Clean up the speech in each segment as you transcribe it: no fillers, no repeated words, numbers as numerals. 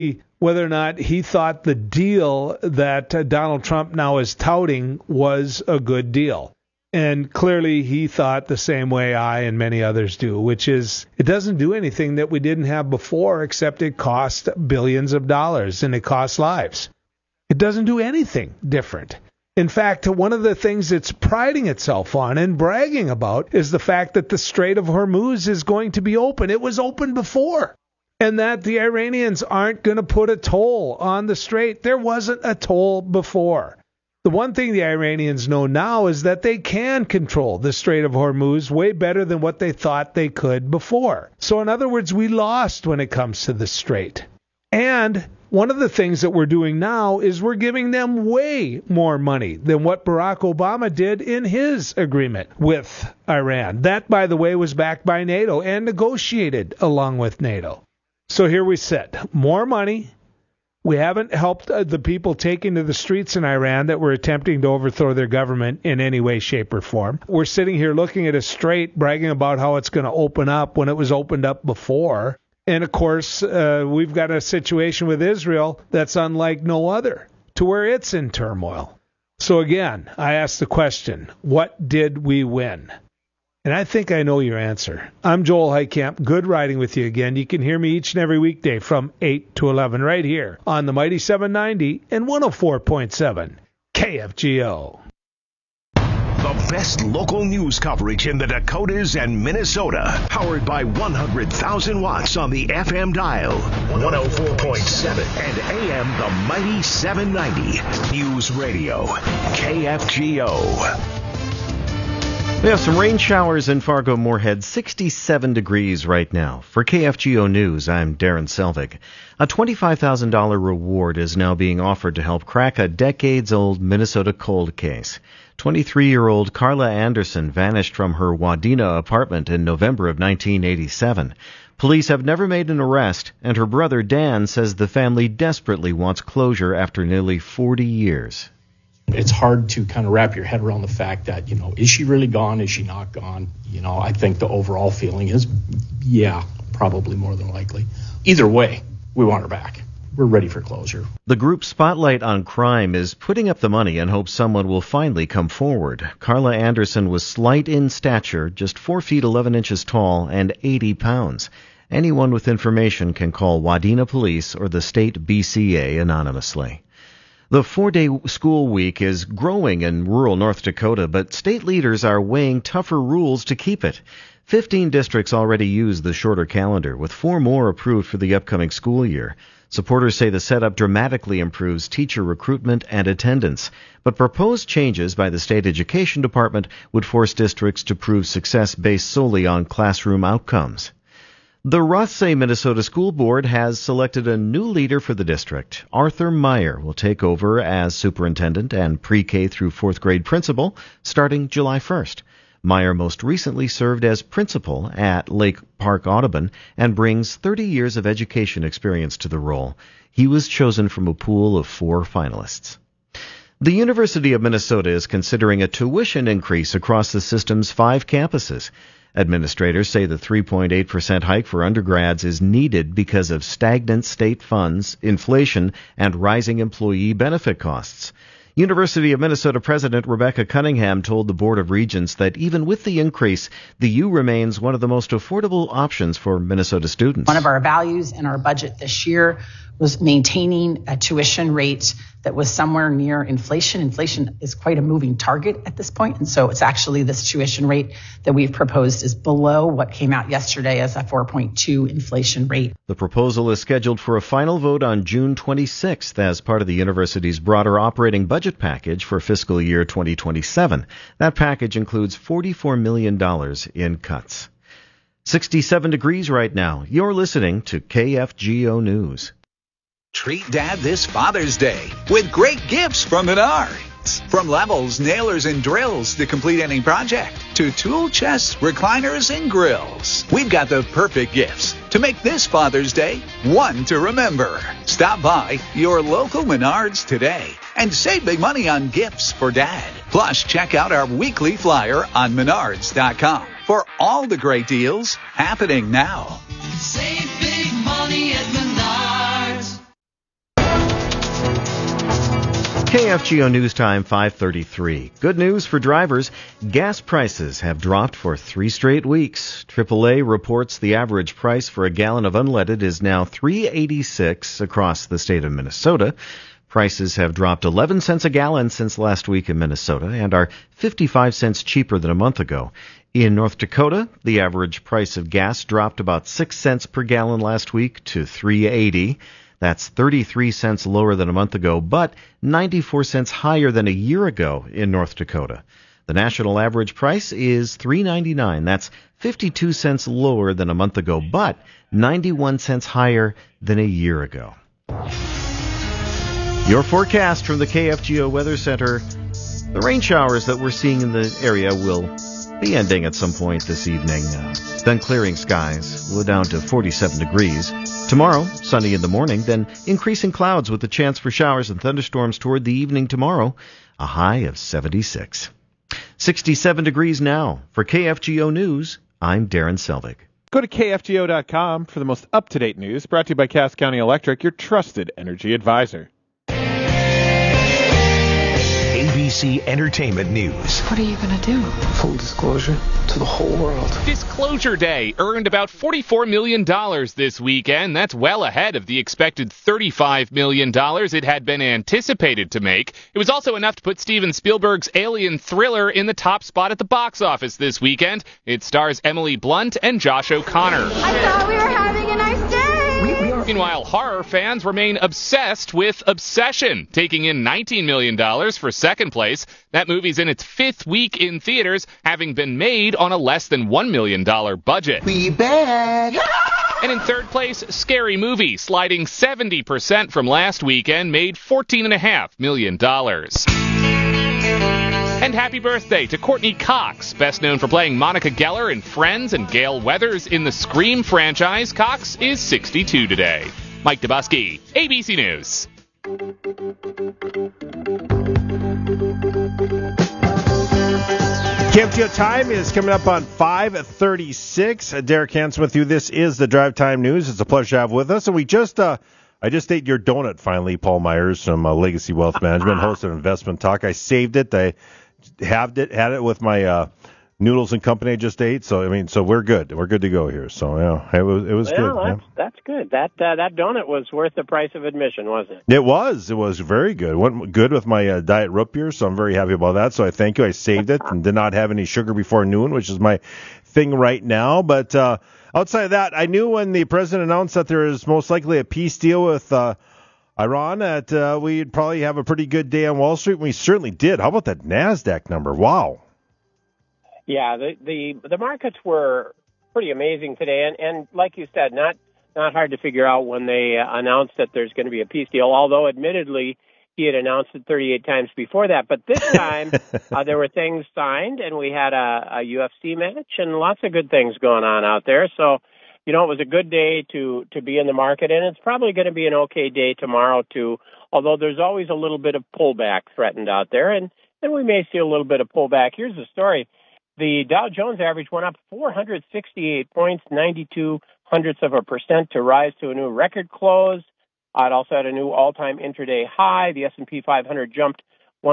whether or not he thought the deal that Donald Trump now is touting was a good deal. And clearly he thought the same way I and many others do, which is it doesn't do anything that we didn't have before, except it costs billions of dollars and it costs lives. It doesn't do anything different. In fact, one of the things it's priding itself on and bragging about is the fact that the Strait of Hormuz is going to be open. It was open before. And that the Iranians aren't going to put a toll on the strait. There wasn't a toll before. The one thing the Iranians know now is that they can control the Strait of Hormuz way better than what they thought they could before. So in other words, we lost when it comes to the strait. And one of the things that we're doing now is we're giving them way more money than what Barack Obama did in his agreement with Iran. That, by the way, was backed by NATO and negotiated along with NATO. So here we sit. More money. We haven't helped the people taking to the streets in Iran that were attempting to overthrow their government in any way, shape, or form. We're sitting here looking at a strait, bragging about how it's going to open up when it was opened up before. And, of course, we've got a situation with Israel that's unlike no other, to where it's in turmoil. So, again, I ask the question, what did we win? And I think I know your answer. I'm Joel Heitkamp. Good riding with you again. You can hear me each and every weekday from 8 to 11 right here on the Mighty 790 and 104.7 KFGO. The best local news coverage in the Dakotas and Minnesota. Powered by 100,000 watts on the FM dial. 104.7 and AM the Mighty 790. News Radio. KFGO. We have some rain showers in Fargo-Moorhead, 67 degrees right now. For KFGO News, I'm Darren Selvig. A $25,000 reward is now being offered to help crack a decades-old Minnesota cold case. 23-year-old Carla Anderson vanished from her Wadena apartment in November of 1987. Police have never made an arrest, and her brother Dan says the family desperately wants closure after nearly 40 years. It's hard to kind of wrap your head around the fact that, is she really gone? Is she not gone? I think the overall feeling is, yeah, probably more than likely. Either way, we want her back. We're ready for closure. The group Spotlight on Crime is putting up the money and hopes someone will finally come forward. Carla Anderson was slight in stature, just 4 feet 11 inches tall and 80 pounds. Anyone with information can call Wadena Police or the state BCA anonymously. The 4-day school week is growing in rural North Dakota, but state leaders are weighing tougher rules to keep it. 15 districts already use the shorter calendar, with 4 more approved for the upcoming school year. Supporters say the setup dramatically improves teacher recruitment and attendance, but proposed changes by the state education department would force districts to prove success based solely on classroom outcomes. The Rothsay, Minnesota School Board has selected a new leader for the district. Arthur Meyer will take over as superintendent and pre-K through 4th grade principal starting July 1st. Meyer most recently served as principal at Lake Park Audubon and brings 30 years of education experience to the role. He was chosen from a pool of 4 finalists. The University of Minnesota is considering a tuition increase across the system's 5 campuses. Administrators say the 3.8% hike for undergrads is needed because of stagnant state funds, inflation, and rising employee benefit costs. University of Minnesota President Rebecca Cunningham told the Board of Regents that even with the increase, the U remains one of the most affordable options for Minnesota students. One of our values in our budget this year was maintaining a tuition rate that was somewhere near inflation. Inflation is quite a moving target at this point, and so it's actually this tuition rate that we've proposed is below what came out yesterday as a 4.2 inflation rate. The proposal is scheduled for a final vote on June 26th as part of the university's broader operating budget package for fiscal year 2027. That package includes $44 million in cuts. 67 degrees right now. You're listening to KFGO News. Treat Dad this Father's Day with great gifts from Menards. From levels, nailers, and drills to complete any project, to tool chests, recliners, and grills. We've got the perfect gifts to make this Father's Day one to remember. Stop by your local Menards today and save big money on gifts for Dad. Plus, check out our weekly flyer on Menards.com for all the great deals happening now. Save big money at Menards. KFGO News Time 5:33. Good news for drivers. Gas prices have dropped for 3 straight weeks. AAA reports the average price for a gallon of unleaded is now $3.86 across the state of Minnesota. Prices have dropped 11 cents a gallon since last week in Minnesota and are 55 cents cheaper than a month ago. In North Dakota, the average price of gas dropped about 6 cents per gallon last week to $3.80. That's 33 cents lower than a month ago, but 94 cents higher than a year ago in North Dakota. The national average price is $3.99. That's 52 cents lower than a month ago, but 91 cents higher than a year ago. Your forecast from the KFGO Weather Center. The rain showers that we're seeing in the area will be ending at some point this evening. Then clearing skies, low down to 47 degrees. Tomorrow, sunny in the morning, then increasing clouds with a chance for showers and thunderstorms toward the evening tomorrow, a high of 76. 67 degrees now. For KFGO News, I'm Darren Selvig. Go to KFGO.com for the most up-to-date news, brought to you by Cass County Electric, your trusted energy advisor. ABC Entertainment News. What are you going to do? Full disclosure to the whole world. Disclosure Day earned about $44 million this weekend. That's well ahead of the expected $35 million it had been anticipated to make. It was also enough to put Steven Spielberg's alien thriller in the top spot at the box office this weekend. It stars Emily Blunt and Josh O'Connor. I thought we were having a nice day. Meanwhile, horror fans remain obsessed with Obsession, taking in $19 million for second place. That movie's in its 5th week in theaters, having been made on a less than $1 million budget. We back. And in third place, Scary Movie, sliding 70% from last weekend, made $14.5 million. And happy birthday to Courtney Cox, best known for playing Monica Geller in Friends and Gale Weathers in the Scream franchise. Cox is 62 today. Mike Dubusky, ABC News. KFGO time is coming up on 5:36. Derek Hansen with you. This is the Drive Time News. It's a pleasure to have with us. And I just ate your donut finally, Paul Myers from Legacy Wealth Management, host of Investment Talk. I saved it. I had it with my noodles and company I just ate. So we're good. We're good to go here. So yeah, it was good. That's good. That donut was worth the price of admission, wasn't it? It was. It was very good. Went good with my diet root beer, so I'm very happy about that. So I thank you. I saved it and did not have any sugar before noon, which is my thing right now. But outside of that, I knew when the president announced that there is most likely a peace deal with Iran that we'd probably have a pretty good day on Wall Street. We certainly did. How about that NASDAQ number? Wow. Yeah, the markets were pretty amazing today, and like you said, not hard to figure out when they announced that there's going to be a peace deal, although admittedly he had announced it 38 times before that. But this time there were things signed, and we had a UFC match and lots of good things going on out there. So, it was a good day to be in the market, and it's probably going to be an okay day tomorrow too, although there's always a little bit of pullback threatened out there, and we may see a little bit of pullback. Here's the story. The Dow Jones average went up 468 points, 0.92% to rise to a new record close. It also had a new all-time intraday high. The S&P 500 jumped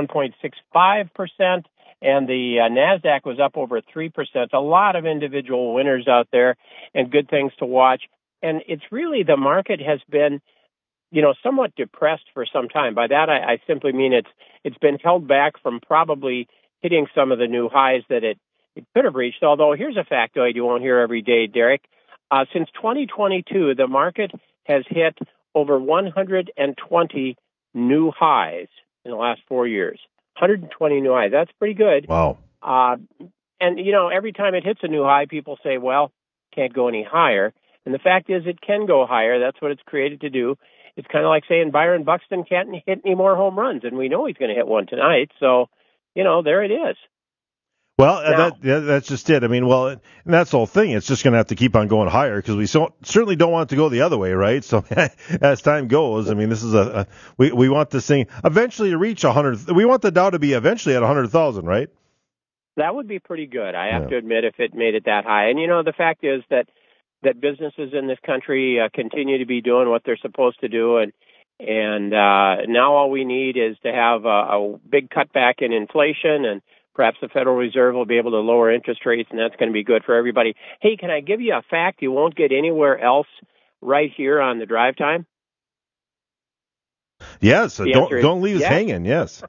1.65%, and the NASDAQ was up over 3%. A lot of individual winners out there and good things to watch. And it's really, the market has been, somewhat depressed for some time. By that, I simply mean it's been held back from probably hitting some of the new highs that it could have reached. Although here's a factoid you won't hear every day, Derek. Since 2022, the market has hit over 120 new highs in the last 4 years. 120 new highs. That's pretty good. Wow. And, every time it hits a new high, people say, well, can't go any higher. And the fact is it can go higher. That's what it's created to do. It's kind of like saying Byron Buxton can't hit any more home runs, and we know he's going to hit one tonight. So, there it is. Well, that's just it. And that's the whole thing. It's just going to have to keep on going higher because we certainly don't want it to go the other way, right? So as time goes, this is we want this thing eventually to reach 100. We want the Dow to be eventually at 100,000, right? That would be pretty good. I have to admit, if it made it that high. And the fact is that businesses in this country continue to be doing what they're supposed to do, and And now all we need is to have a big cutback in inflation, and perhaps the Federal Reserve will be able to lower interest rates, and that's going to be good for everybody. Hey, can I give you a fact you won't get anywhere else right here on the drive time? Yes, don't leave us hanging, yes.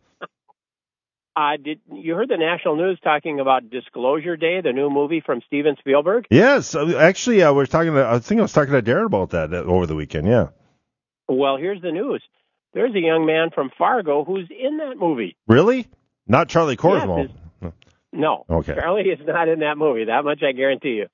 Did you heard the national news talking about Disclosure Day, the new movie from Steven Spielberg? Yes, actually, I was talking to Darren about that over the weekend, yeah. Well, here's the news. There's a young man from Fargo who's in that movie. Really? Not Charlie Korsmo? Yes, no. Okay. Charlie is not in that movie. That much I guarantee you.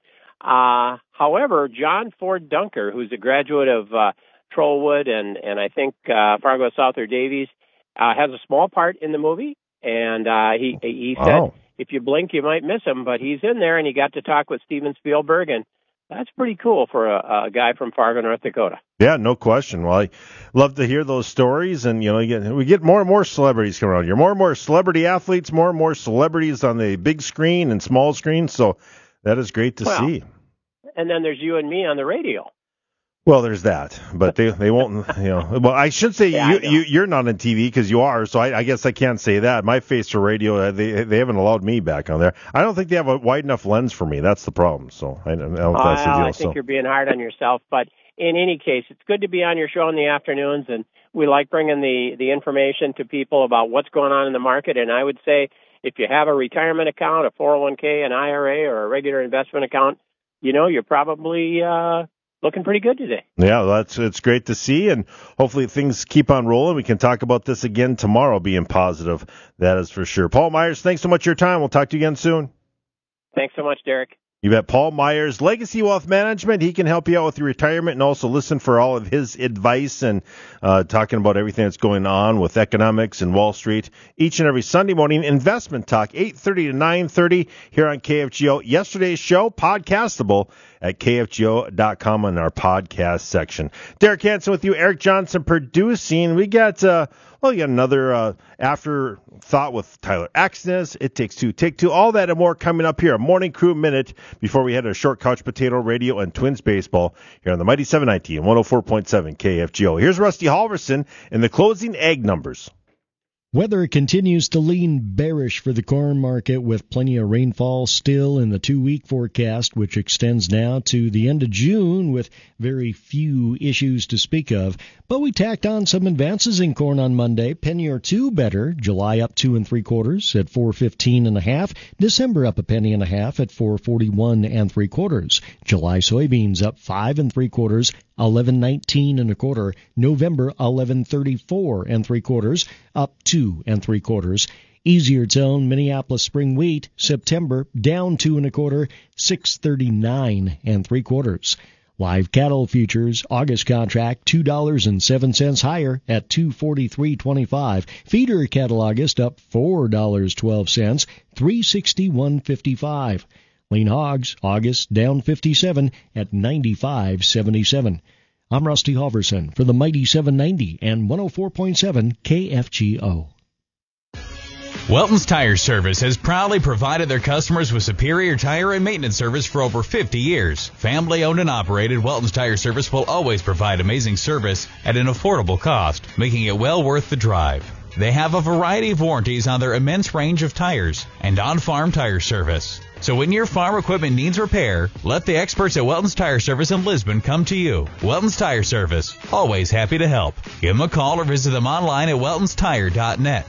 However, John Ford Dunker, who's a graduate of Trollwood and I think Fargo South or Davies, has a small part in the movie. And he said, if you blink, you might miss him. But he's in there, and he got to talk with Steven Spielberg, and that's pretty cool for a guy from Fargo, North Dakota. Yeah, no question. Well, I love to hear those stories, and we get more and more celebrities coming around here. More and more celebrity athletes, more and more celebrities on the big screen and small screen. So that is great to see. And then there's you and me on the radio. Well, there's that, but they won't, Well, I should say you're not on TV because you are, so I guess I can't say that. My face for radio, they haven't allowed me back on there. I don't think they have a wide enough lens for me. That's the problem. So I don't know if that's the deal. I think you're being hard on yourself, but in any case, it's good to be on your show in the afternoons, and we like bringing the information to people about what's going on in the market. And I would say if you have a retirement account, a 401k, an IRA, or a regular investment account, you're probably looking pretty good today. Yeah, it's great to see, and hopefully things keep on rolling. We can talk about this again tomorrow, being positive. That is for sure. Paul Myers, thanks so much for your time. We'll talk to you again soon. Thanks so much, Derek. You bet. Paul Myers, Legacy Wealth Management. He can help you out with your retirement and also listen for all of his advice and talking about everything that's going on with economics and Wall Street each and every Sunday morning. Investment Talk, 8:30 to 9:30 here on KFGO. Yesterday's show, podcastable at KFGO.com in our podcast section. Derek Hansen with you, Eric Johnson producing. We got another afterthought with Tyler Axness. It Takes Two, Take Two, all that and more coming up here. A Morning Crew Minute before we head to Short Couch Potato Radio and Twins Baseball here on the Mighty 790 and 104.7 KFGO. Here's Rusty Halverson in the closing egg numbers. Weather continues to lean bearish for the corn market with plenty of rainfall still in the 2-week forecast, which extends now to the end of June with very few issues to speak of. But we tacked on some advances in corn on Monday, penny or two better. July up 2 3/4 at 4.15 1/2. December up a penny and a half at 4.41 3/4. July soybeans up 5 3/4. 11.19 1/4. November 11.34 3/4, up 2 3/4. Easier tone Minneapolis spring wheat September down 2 1/4, 6.39 3/4. Live cattle futures August contract $2.07 higher at 243.25. Feeder cattle August up $4.12, 361.55. Lean hogs, August down 57 at 95.77. I'm Rusty Halverson for the Mighty 790 and 104.7 KFGO. Welton's Tire Service has proudly provided their customers with superior tire and maintenance service for over 50 years. Family owned and operated, Welton's Tire Service will always provide amazing service at an affordable cost, making it well worth the drive. They have a variety of warranties on their immense range of tires and on-farm tire service. So when your farm equipment needs repair, let the experts at Welton's Tire Service in Lisbon come to you. Welton's Tire Service, always happy to help. Give them a call or visit them online at weltonstire.net.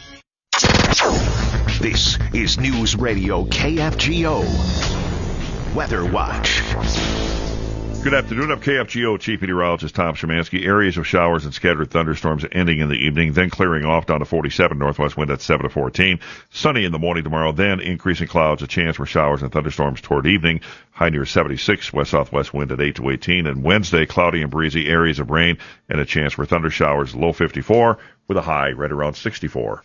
This is News Radio KFGO Weather Watch. Good afternoon. I'm KFGO Chief Meteorologist Tom Szymanski. Areas of showers and scattered thunderstorms ending in the evening, then clearing off down to 47 northwest wind at 7 to 14. Sunny in the morning tomorrow, then increasing clouds, a chance for showers and thunderstorms toward evening. High near 76, west-southwest wind at 8 to 18. And Wednesday, cloudy and breezy, areas of rain and a chance for thunder showers, low 54 with a high right around 64.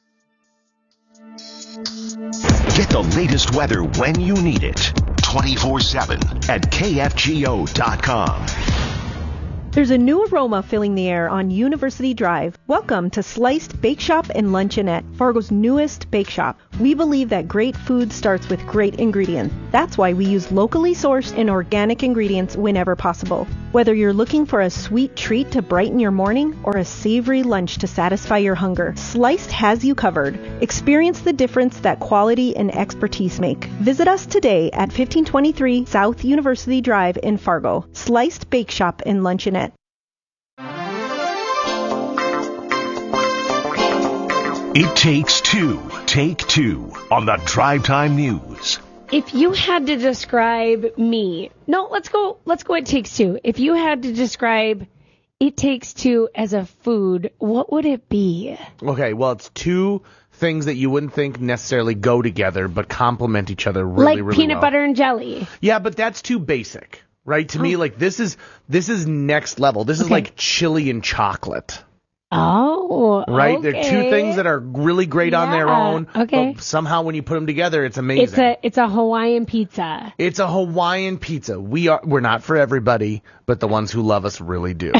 Get the latest weather when you need it. 24/7 at KFGO.com. There's a new aroma filling the air on University Drive. Welcome to Sliced Bake Shop and Luncheonette, Fargo's newest bake shop. We believe that great food starts with great ingredients. That's why we use locally sourced and organic ingredients whenever possible. Whether you're looking for a sweet treat to brighten your morning or a savory lunch to satisfy your hunger, Sliced has you covered. Experience the difference that quality and expertise make. Visit us today at 1523 South University Drive in Fargo. Sliced Bake Shop and Luncheonette. It takes two. Take two on the Drive Time News. If you had to describe me, no, let's go. It takes two. If you had to describe It Takes Two as a food, what would it be? Okay, well, it's two things that you wouldn't think necessarily go together, but complement each other really, like really peanut well. butter and jelly. Yeah, but that's too basic, right? To me, like this is next level. This is like chili and chocolate. Oh, right. Okay. They're two things that are really great on their own. Okay. But somehow when you put them together, it's amazing. It's a Hawaiian pizza. It's a Hawaiian pizza. We're not for everybody, but the ones who love us really do.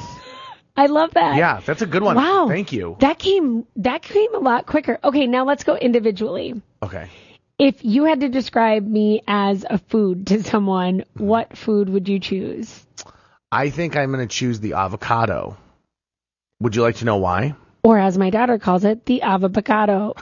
I love that. Yeah, that's a good one. Wow. Thank you. That came a lot quicker. Okay, now let's go individually. Okay. If you had to describe me as a food to someone, what food would you choose? I think I'm going to choose the avocado. Would you like to know why? Or as my daughter calls it, the avocado.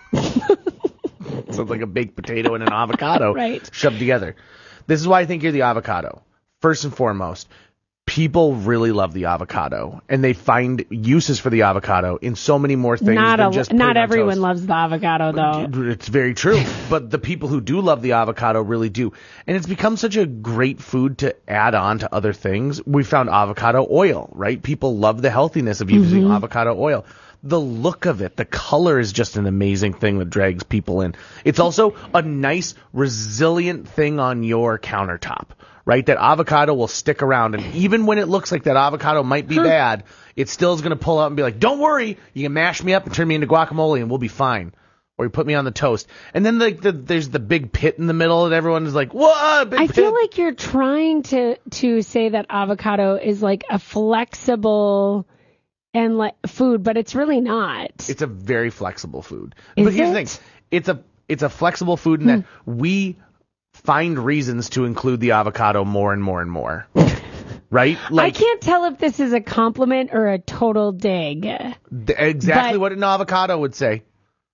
Sounds like a baked potato and an avocado right. shoved together. This is why I think you're the avocado. First and foremost, people really love the avocado, and they find uses for the avocado in so many more things than just putting Not on everyone toast. loves the avocado, though. It's very true, but the people who do love the avocado really do. And it's become such a great food to add on to other things. We found avocado oil, right? People love the healthiness of using avocado oil. The look of it, the color is just an amazing thing that drags people in. It's also a nice, resilient thing on your countertop. Right, that avocado will stick around, and even when it looks like that avocado might be bad, it still is going to pull out and be like, "Don't worry, you can mash me up and turn me into guacamole, and we'll be fine." Or you put me on the toast, and then there's the big pit in the middle that everyone is like, "What?" Big I pit. feel like you're trying to say that avocado is like a flexible and like food, but it's really not. It's a very flexible food. Is But here's it? the thing: it's a flexible food in that we find reasons to include the avocado more and more and more. Right? I can't tell if this is a compliment or a total dig. Exactly what an avocado would say.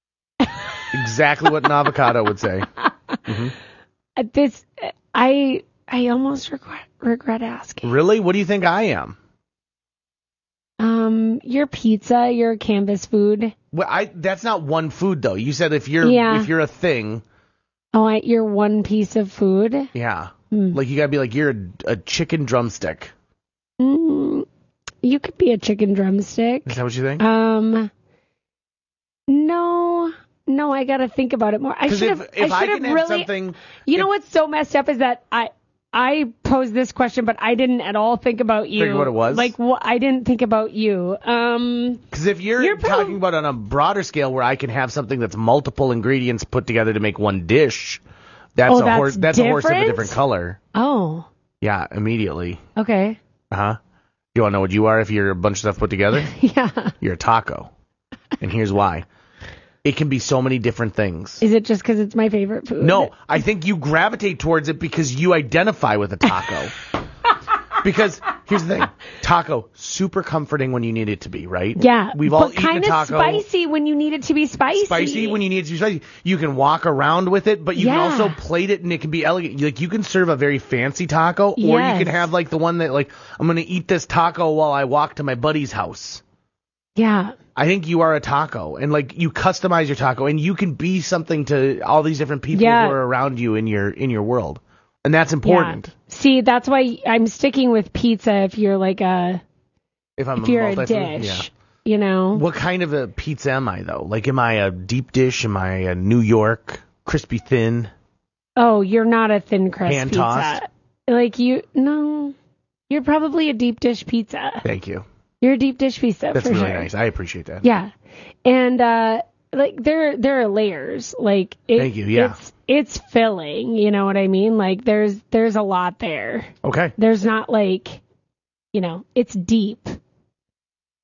Exactly what an avocado would say. This, I almost regret asking. Really? What do you think I am? You're pizza. You're canvas food. Well, that's not one food though. You said if you're a thing. Oh, you're one piece of food? Yeah. Like you gotta be like you're a chicken drumstick. You could be a chicken drumstick. Is that what you think? No, I gotta think about it more. I should have really. Something, you know what's so messed up is that I posed this question, but I didn't at all think about you. Think what it was? Like I didn't think about you. Because if you're talking about on a broader scale where I can have something that's multiple ingredients put together to make one dish, that's a horse of a different color. Oh. Yeah, immediately. Okay. You want to know what you are if you're a bunch of stuff put together? Yeah. You're a taco. And here's why. It can be so many different things. Is it just because it's my favorite food? No, I think you gravitate towards it because you identify with a taco. Because here's the thing, taco super comforting when you need it to be, right? Yeah, we've all eaten a taco. Kind of spicy when you need it to be spicy. Spicy when you need it to be spicy. You can walk around with it, but you can also plate it and it can be elegant. Like you can serve a very fancy taco, or you can have like the one that like I'm gonna eat this taco while I walk to my buddy's house. Yeah. I think you are a taco, and like you customize your taco, and you can be something to all these different people who are around you in your world, and that's important. Yeah. See, that's why I'm sticking with pizza. If you're like if you're a dish, you know. What kind of a pizza am I though? Like, am I a deep dish? Am I a New York crispy thin? Oh, you're not a thin crust hand pizza. Tossed? Like no, you're probably a deep dish pizza. Thank you. You're a deep dish pizza. That's for really sure. nice. I appreciate that. Yeah, and like there are layers. Like thank you. Yeah, it's filling. You know what I mean? Like there's a lot there. Okay. There's not like, it's deep.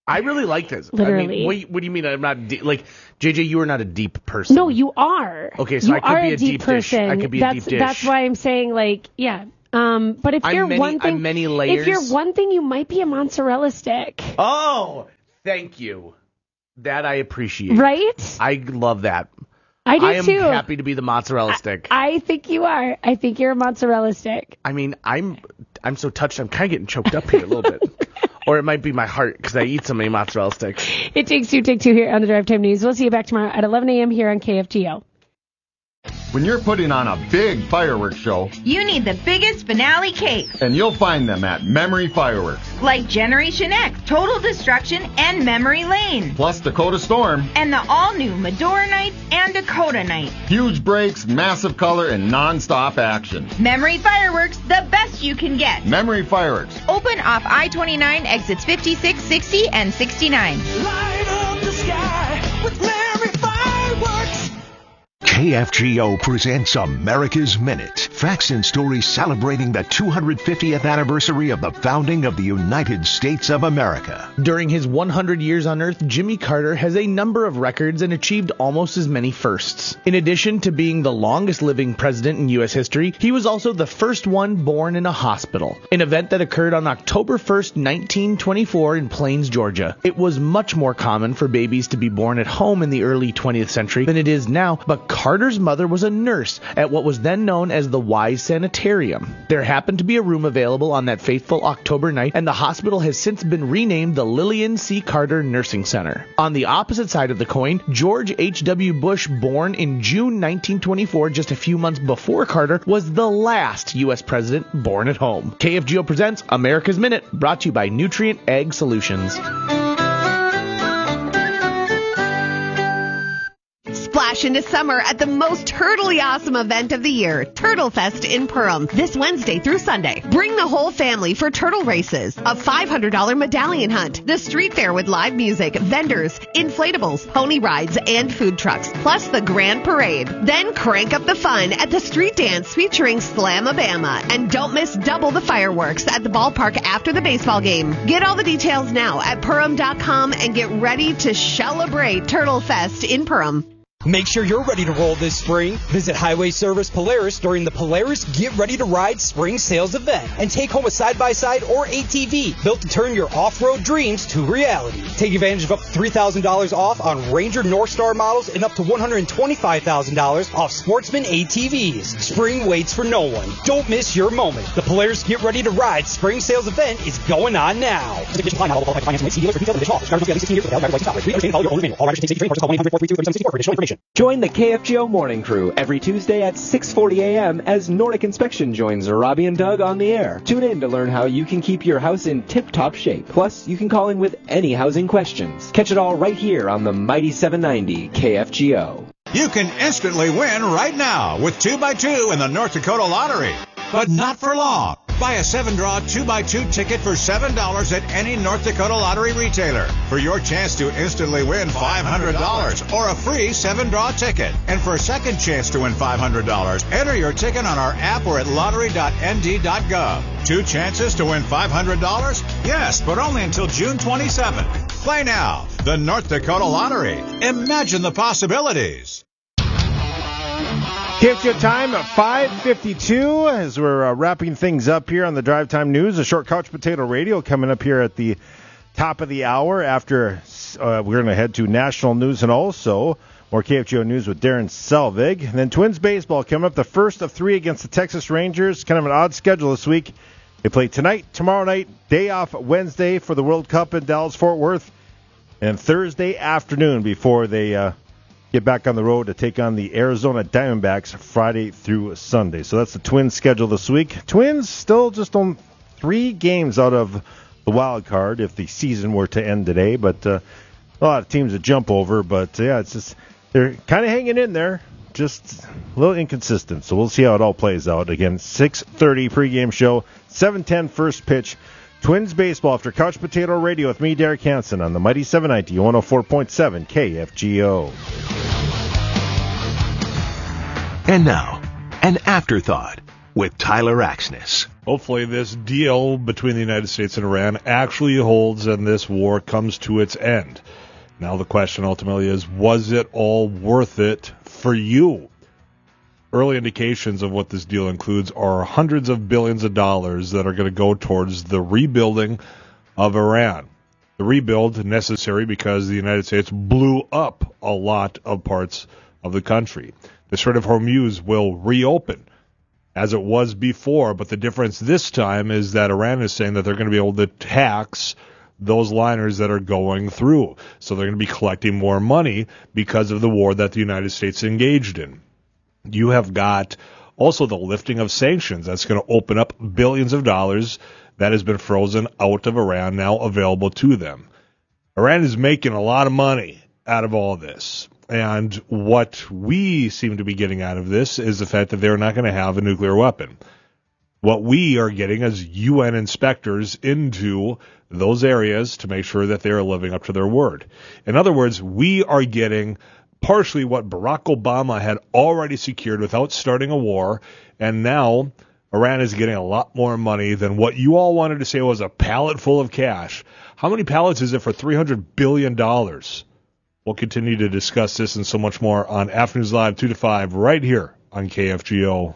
I really like this. Literally. I mean, what do you mean I'm not like JJ? You are not a deep person. No, you are. Okay, so you I could be a deep person. dish. I could be a deep dish. That's why I'm saying like, yeah. But if you're one thing, I'm many layers. If you're one thing, you might be a mozzarella stick. Oh, thank you. That I appreciate. Right? I love that. I do too. I am happy to be the mozzarella stick. I think you are. I think you're a mozzarella stick. I mean, I'm so touched. I'm kind of getting choked up here a little bit. Or it might be my heart because I eat so many mozzarella sticks. It takes two, take two here on the Drive Time News. We'll see you back tomorrow at 11 a.m. here on KFGO. When you're putting on a big fireworks show, you need the biggest finale cake. And you'll find them at Memory Fireworks. Like Generation X, Total Destruction, and Memory Lane. Plus Dakota Storm. And the all-new Medora Nights and Dakota Nights. Huge breaks, massive color, and non-stop action. Memory Fireworks, the best you can get. Memory Fireworks. Open off I-29, exits 56, 60, and 69. Light up the sky with Memory Fireworks. KFGO presents America's Minute. Facts and stories celebrating the 250th anniversary of the founding of the United States of America. During his 100 years on Earth, Jimmy Carter has a number of records and achieved almost as many firsts. In addition to being the longest living president in U.S. history, he was also the first one born in a hospital, an event that occurred on October 1st, 1924 in Plains, Georgia. It was much more common for babies to be born at home in the early 20th century than it is now, but Carter's mother was a nurse at what was then known as the Wise Sanitarium. There happened to be a room available on that fateful October night, and the hospital has since been renamed the Lillian C. Carter Nursing Center. On the opposite side of the coin, George H.W. Bush, born in June 1924, just a few months before Carter, was the last U.S. president born at home. KFGO presents America's Minute, brought to you by Nutrient Ag Solutions. Splash into summer at the most turtly awesome event of the year, Turtle Fest in Perham, this Wednesday through Sunday. Bring the whole family for turtle races, a $500 medallion hunt, the street fair with live music, vendors, inflatables, pony rides, and food trucks, plus the grand parade. Then crank up the fun at the street dance featuring Slamabama. And don't miss double the fireworks at the ballpark after the baseball game. Get all the details now at Perham.com and get ready to celebrate Turtle Fest in Perham. Make sure you're ready to roll this spring. Visit Highway Service Polaris during the Polaris Get Ready to Ride Spring Sales Event and take home a side-by-side or ATV built to turn your off-road dreams to reality. Take advantage of up to $3,000 off on Ranger North Star models and up to $125,000 off Sportsman ATVs. Spring waits for no one. Don't miss your moment. The Polaris Get Ready to Ride Spring Sales Event is going on now. Join the KFGO Morning Crew every Tuesday at 6:40 a.m. as Nordic Inspection joins Robbie and Doug on the air. Tune in to learn how you can keep your house in tip-top shape. Plus, you can call in with any housing questions. Catch it all right here on the Mighty 790 KFGO. You can instantly win right now with 2x2 in the North Dakota Lottery. But not for long. Buy a 7-draw 2x2 ticket for $7 at any North Dakota Lottery retailer for your chance to instantly win $500 or a free 7-draw ticket. And for a second chance to win $500, enter your ticket on our app or at lottery.nd.gov. 2 chances to win $500? Yes, but only until June 27th. Play now. The North Dakota Lottery. Imagine the possibilities. KFGO time at 5:52 as we're wrapping things up here on the Drive Time News. A short couch potato radio coming up here at the top of the hour. After we're going to head to national news and also more KFGO news with Darren Selvig. And then Twins baseball coming up, the first of 3 against the Texas Rangers. Kind of an odd schedule this week. They play tonight, tomorrow night, day off Wednesday for the World Cup in Dallas-Fort Worth, and Thursday afternoon before they get back on the road to take on the Arizona Diamondbacks Friday through Sunday. So that's the Twins schedule this week. Twins still just on 3 games out of the wild card if the season were to end today. But a lot of teams to jump over. But yeah, it's just they're kind of hanging in there. Just a little inconsistent. So we'll see how it all plays out. Again, 6:30 pregame show, 7:10 first pitch. Twins baseball after Couch Potato Radio with me, Derek Hansen, on the Mighty 790, 104.7 KFGO. And now, an afterthought with Tyler Axness. Hopefully this deal between the United States and Iran actually holds and this war comes to its end. Now the question ultimately is, was it all worth it for you? Early indications of what this deal includes are hundreds of billions of dollars that are going to go towards the rebuilding of Iran. The rebuild necessary because the United States blew up a lot of parts of the country. The Strait of Hormuz will reopen as it was before, but the difference this time is that Iran is saying that they're going to be able to tax those liners that are going through. So they're going to be collecting more money because of the war that the United States engaged in. You have got also the lifting of sanctions. That's going to open up billions of dollars that has been frozen out of Iran, now available to them. Iran is making a lot of money out of all this. And what we seem to be getting out of this is the fact that they're not going to have a nuclear weapon. What we are getting is UN inspectors into those areas to make sure that they are living up to their word. In other words, we are getting partially what Barack Obama had already secured without starting a war, and now Iran is getting a lot more money than what you all wanted to say was a pallet full of cash. How many pallets is it for $300 billion? We'll continue to discuss this and so much more on Afternoons Live 2 to 5 right here on KFGO.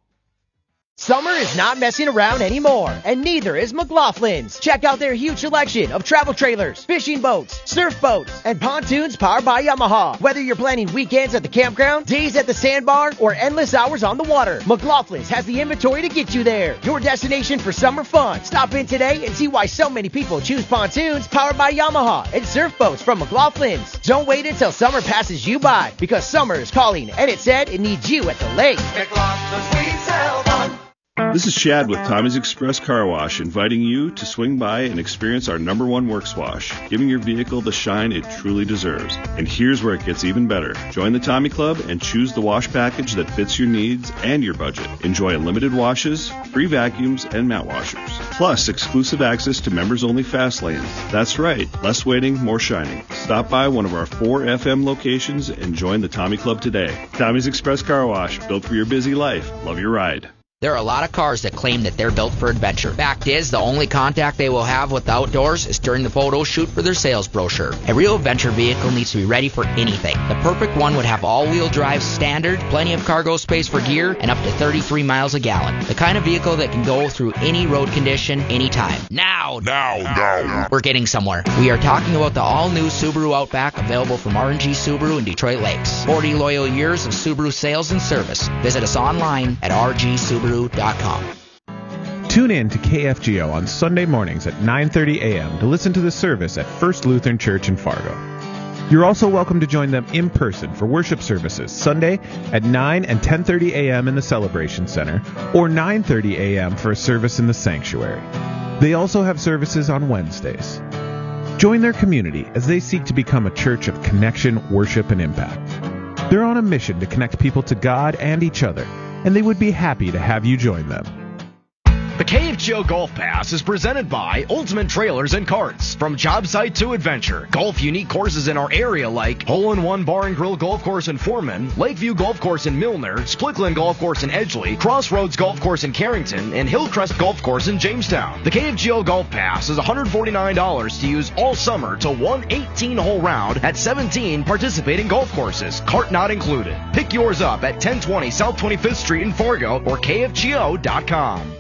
Summer is not messing around anymore, and neither is McLaughlin's. Check out their huge selection of travel trailers, fishing boats, surf boats, and pontoons powered by Yamaha. Whether you're planning weekends at the campground, days at the sandbar, or endless hours on the water, McLaughlin's has the inventory to get you there. Your destination for summer fun. Stop in today and see why so many people choose pontoons powered by Yamaha and surf boats from McLaughlin's. Don't wait until summer passes you by, because summer is calling, and it said it needs you at the lake. McLaughlin's, we sell fun. This is Chad with Tommy's Express Car Wash, inviting you to swing by and experience our #1 works wash, giving your vehicle the shine it truly deserves. And here's where it gets even better. Join the Tommy Club and choose the wash package that fits your needs and your budget. Enjoy unlimited washes, free vacuums, and mat washers. Plus, exclusive access to members-only fast lanes. That's right, less waiting, more shining. Stop by one of our 4 FM locations and join the Tommy Club today. Tommy's Express Car Wash, built for your busy life. Love your ride. There are a lot of cars that claim that they're built for adventure. Fact is, the only contact they will have with the outdoors is during the photo shoot for their sales brochure. A real adventure vehicle needs to be ready for anything. The perfect one would have all-wheel drive standard, plenty of cargo space for gear, and up to 33 miles a gallon. The kind of vehicle that can go through any road condition, anytime. Now. We're getting somewhere. We are talking about the all-new Subaru Outback, available from R&G Subaru in Detroit Lakes. 40 loyal years of Subaru sales and service. Visit us online at rgsubaru.com. Tune in to KFGO on Sunday mornings at 9:30 a.m. to listen to the service at First Lutheran Church in Fargo. You're also welcome to join them in person for worship services Sunday at 9 and 10:30 a.m. in the Celebration Center, or 9:30 a.m. for a service in the sanctuary. They also have services on Wednesdays. Join their community as they seek to become a church of connection, worship, and impact. They're on a mission to connect people to God and each other, and they would be happy to have you join them. The KFGO Golf Pass is presented by Ultimate Trailers and Carts. From job site to adventure, golf unique courses in our area like Hole-in-One Bar and Grill Golf Course in Foreman, Lakeview Golf Course in Milner, Splickland Golf Course in Edgeley, Crossroads Golf Course in Carrington, and Hillcrest Golf Course in Jamestown. The KFGO Golf Pass is $149 to use all summer to one 18-hole round at 17 participating golf courses, cart not included. Pick yours up at 1020 South 25th Street in Fargo or KFGO.com.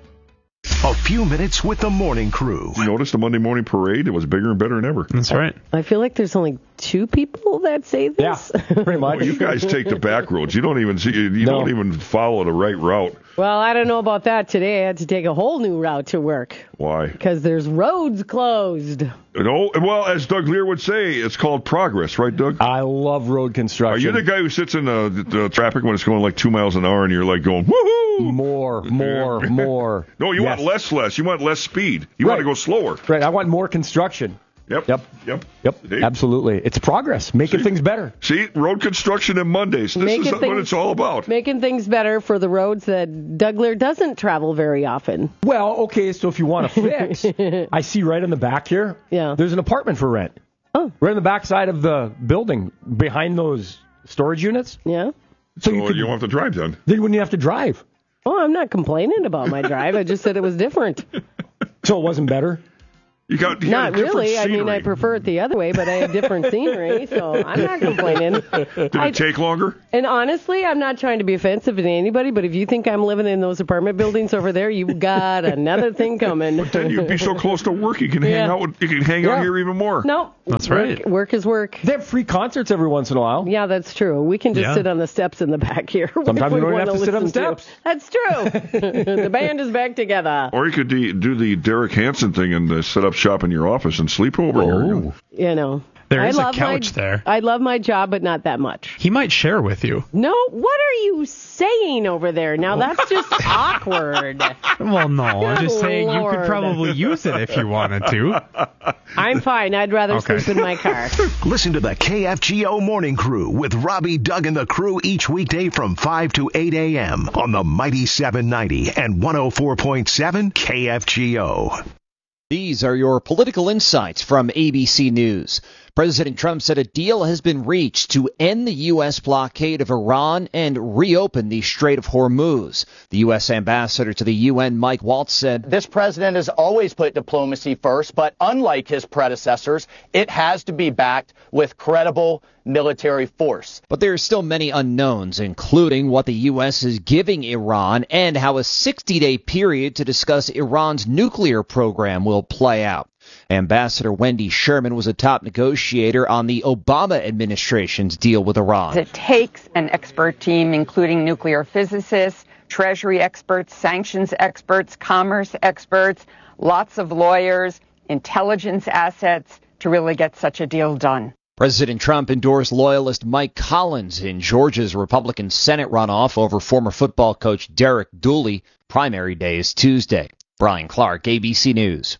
A few minutes with the morning crew. You noticed the Monday morning parade? It was bigger and better than ever. That's right. I feel like there's only 2 people that say this. Yeah, pretty much. Well, you guys take the back roads. You don't even see. You don't even follow the right route. Well, I don't know about that today. I had to take a whole new route to work. Why? Because there's roads closed. No, well, as Doug Lear would say, it's called progress, right, Doug? I love road construction. Are you the guy who sits in the traffic when it's going like 2 miles an hour and you're like going, woohoo? More. No, you want less. You want less speed. You want to go slower. Right. I want more construction. Yep. See? Absolutely. It's progress, making things better. See, road construction and Mondays. This is what it's all about. Making things better for the roads that Doug Lear doesn't travel very often. Well, okay, so if you want to fix, I see right in the back here, there's an apartment for rent. Oh. Right on the back side of the building, behind those storage units. Yeah. So you don't have to drive then. Then you wouldn't have to drive. Oh, I'm not complaining about my drive. I just said it was different. So it wasn't better? You got not really. I mean, I prefer it the other way, but I have different scenery, so I'm not complaining. Did it take longer? And honestly, I'm not trying to be offensive to anybody, but if you think I'm living in those apartment buildings over there, you've got another thing coming. But then you'd be so close to work, you can hang out. You can hang out here even more. No, that's right. Work is work. They have free concerts every once in a while. Yeah, that's true. We can just sit on the steps in the back here. Sometimes we don't have to sit on the steps. That's true. The band is back together. Or you could do the Derek Hansen thing and set up shop in your office and sleep over here. You know. There is a couch there. I love my job, but not that much. He might share with you. No, what are you saying over there? Now, that's just awkward. Well, no, I'm just saying you could probably use it if you wanted to. I'm fine. I'd rather sleep in my car. Listen to the KFGO Morning Crew with Robbie, Doug, and the crew each weekday from 5 to 8 a.m. on the Mighty 790 and 104.7 KFGO. These are your political insights from ABC News. President Trump said a deal has been reached to end the U.S. blockade of Iran and reopen the Strait of Hormuz. The U.S. ambassador to the UN, Mike Waltz, said, "This president has always put diplomacy first, but unlike his predecessors, it has to be backed with credible military force." But there are still many unknowns, including what the U.S. is giving Iran and how a 60-day period to discuss Iran's nuclear program will play out. Ambassador Wendy Sherman was a top negotiator on the Obama administration's deal with Iran. It takes an expert team, including nuclear physicists, Treasury experts, sanctions experts, commerce experts, lots of lawyers, intelligence assets to really get such a deal done. President Trump endorsed loyalist Mike Collins in Georgia's Republican Senate runoff over former football coach Derek Dooley. Primary day is Tuesday. Brian Clark, ABC News.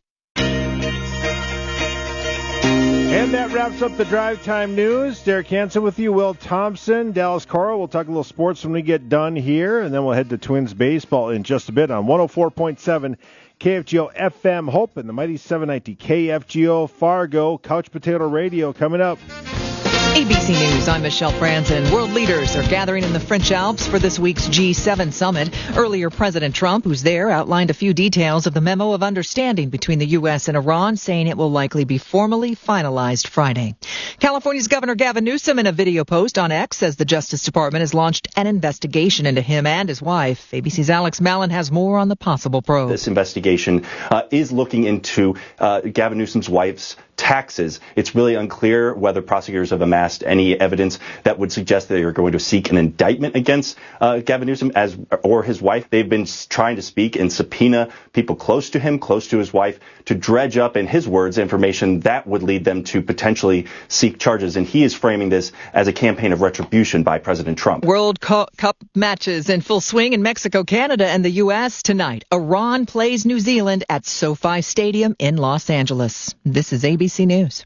And that wraps up the Drive Time News. Derek Hansen with you, Will Thompson, Dallas Cora. We'll talk a little sports when we get done here, and then we'll head to Twins baseball in just a bit on 104.7 KFGO FM Hope and the Mighty 790 KFGO Fargo. Couch Potato Radio coming up. ABC News, I'm Michelle Franzen. World leaders are gathering in the French Alps for this week's G7 summit. Earlier, President Trump, who's there, outlined a few details of the memo of understanding between the U.S. and Iran, saying it will likely be formally finalized Friday. California's Governor Gavin Newsom, in a video post on X, says the Justice Department has launched an investigation into him and his wife. ABC's Alex Mallon has more on the possible probe. This investigation is looking into Gavin Newsom's wife's taxes. It's really unclear whether prosecutors have amassed any evidence that would suggest that they are going to seek an indictment against Gavin Newsom or his wife. They've been trying to speak and subpoena people close to him, close to his wife, to dredge up, in his words, information that would lead them to potentially seek charges. And he is framing this as a campaign of retribution by President Trump. World Cup matches in full swing in Mexico, Canada, and the U.S. tonight. Iran plays New Zealand at SoFi Stadium in Los Angeles. This is ABC News.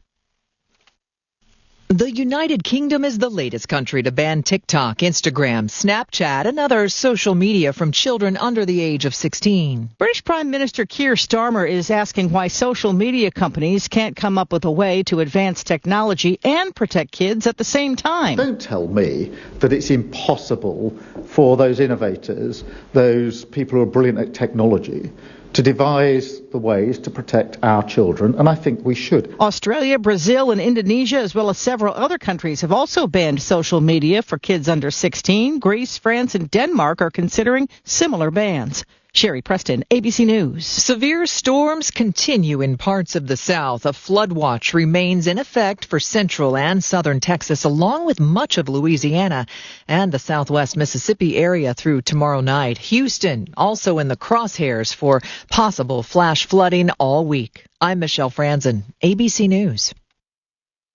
The United Kingdom is the latest country to ban TikTok, Instagram, Snapchat, and other social media from children under the age of 16. British Prime Minister Keir Starmer is asking why social media companies can't come up with a way to advance technology and protect kids at the same time. Don't tell me that it's impossible for those innovators, those people who are brilliant at technology, to devise the ways to protect our children, and I think we should. Australia, Brazil, and Indonesia, as well as several other countries, have also banned social media for kids under 16. Greece, France, and Denmark are considering similar bans. Sherry Preston, ABC News. Severe storms continue in parts of the South. A flood watch remains in effect for central and southern Texas, along with much of Louisiana and the southwest Mississippi area through tomorrow night. Houston also in the crosshairs for possible flash flooding all week. I'm Michelle Franzen, ABC News.